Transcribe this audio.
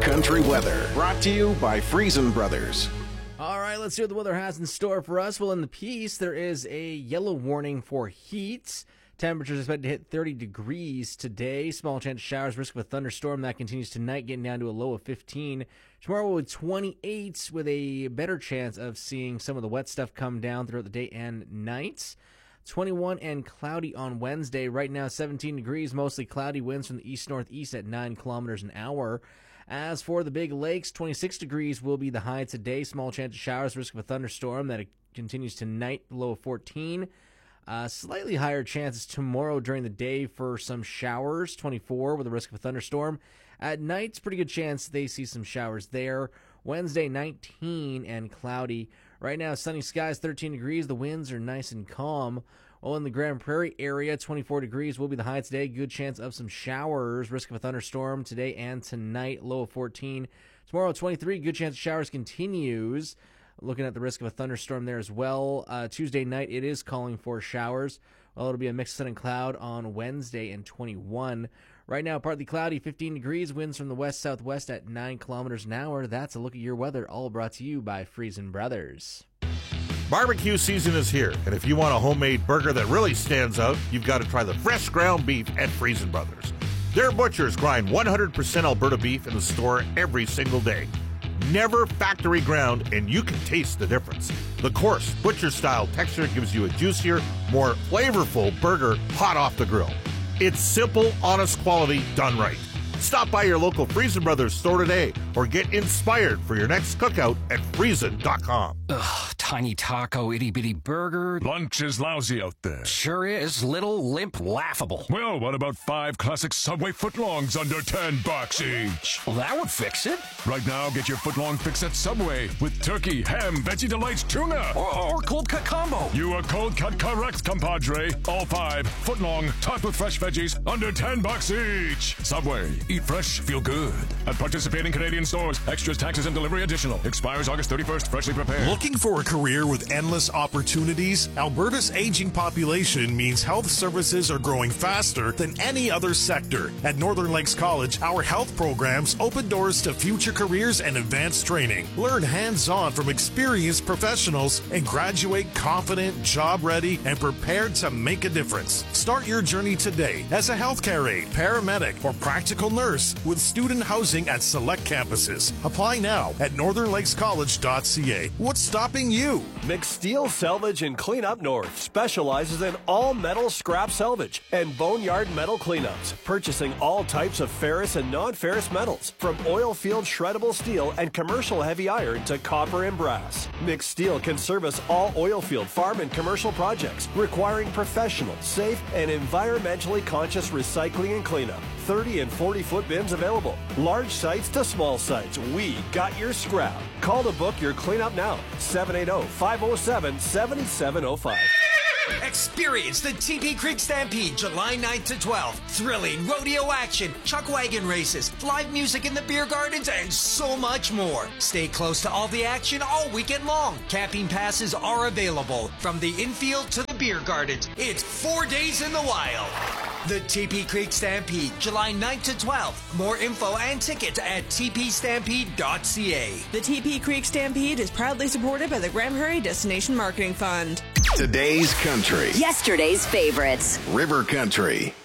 Country weather brought to you by Friesen Brothers. All right, let's see what the weather has in store for us. Well, in the Peace, there is a yellow warning for heat. Temperatures expected to hit 30 degrees today. Small chance of showers, risk of a thunderstorm. That continues tonight, getting down to a low of 15. Tomorrow with 28, with a better chance of seeing some of the wet stuff come down throughout the day and night. 21 and cloudy on Wednesday. Right now, 17 degrees, mostly cloudy, winds from the east-northeast at 9 kilometers an hour. As for the Big Lakes, 26 degrees will be the high today. Small chance of showers, risk of a thunderstorm. That continues tonight, low of 14. Slightly higher chances tomorrow during the day for some showers, 24 with a risk of a thunderstorm. At night, it's pretty good chance they see some showers there. Wednesday, 19 and cloudy. Right now, sunny skies, 13 degrees. The winds are nice and calm. While in the Grand Prairie area, 24 degrees will be the high today. Good chance of some showers, risk of a thunderstorm today and tonight, low of 14. Tomorrow, 23, good chance of showers continues. Looking at the risk of a thunderstorm there as well. Tuesday night, it is calling for showers. Well, it'll be a mix of sun and cloud on Wednesday and 21. Right now, partly cloudy, 15 degrees. Winds from the west-southwest at 9 kilometers an hour. That's a look at your weather, all brought to you by Friesen Brothers. Barbecue season is here, and if you want a homemade burger that really stands out, you've got to try the fresh ground beef at Friesen Brothers. Their butchers grind 100% Alberta beef in the store every single day. Never factory ground, and you can taste the difference. The coarse, butcher-style texture gives you a juicier, more flavorful burger hot off the grill. It's simple, honest quality done right. Stop by your local Friesen Brothers store today or get inspired for your next cookout at Friesen.com. Ugh, tiny taco, itty-bitty burger. Lunch is lousy out there. Sure is. Little, limp, laughable. Well, what about 5 classic Subway footlongs under $10 each? Well, that would fix it. Right now, get your footlong fix at Subway with turkey, ham, Veggie Delights, tuna. Or cold cut combo. You are cold cut correct, compadre. All 5 footlong, topped with fresh veggies, under $10 each. Subway. Eat fresh, feel good. At participating Canadian stores. Extras, taxes, and delivery additional. Expires August 31st. Freshly prepared. Looking for a career with endless opportunities? Alberta's aging population means health services are growing faster than any other sector. At Northern Lakes College, our health programs open doors to future careers and advanced training. Learn hands-on from experienced professionals and graduate confident, job-ready, and prepared to make a difference. Start your journey today as a healthcare aide, paramedic, or practical nurse with student housing at select campuses. Apply now at northernlakescollege.ca. What's stopping you? McSteel Salvage and Cleanup North specializes in all metal scrap salvage and boneyard metal cleanups, purchasing all types of ferrous and non-ferrous metals, from oil field shreddable steel and commercial heavy iron to copper and brass. McSteel can service all oil field, farm, and commercial projects requiring professional, safe, and environmentally conscious recycling and cleanup. 30 and 40-foot bins available. Large sites to small sites, we got your scrap. Call to book your cleanup now. 780-507-7705. Experience the TP Creek Stampede July 9th to 12th. Thrilling rodeo action, chuck wagon races, live music in the beer gardens, and so much more. Stay close to all the action all weekend long. Camping passes are available from the infield to the beer gardens. It's 4 days in the wild. The TP Creek Stampede, July 9th to 12th. More info and tickets at tpstampede.ca. The TP Creek Stampede is proudly supported by the Grand Prairie Destination Marketing Fund. Today's country. Yesterday's favorites. River Country.